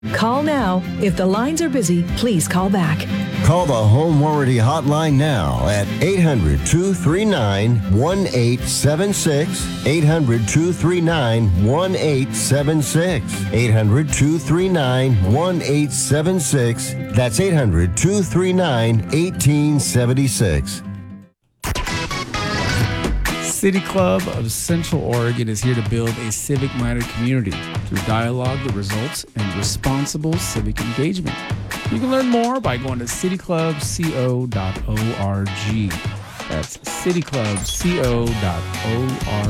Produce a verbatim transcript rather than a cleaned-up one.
Call now. If the lines are busy, please call back. Call the Home Warranty Hotline now at eight hundred, two three nine, one eight seven six, eight hundred, two three nine, one eight seven six, eight hundred, two three nine, one eight seven six. That's eight hundred, two three nine, one eight seven six. City Club of Central Oregon is here to build a civic-minded community through dialogue that results in responsible civic engagement. You can learn more by going to city club co dot org. That's city club co dot org.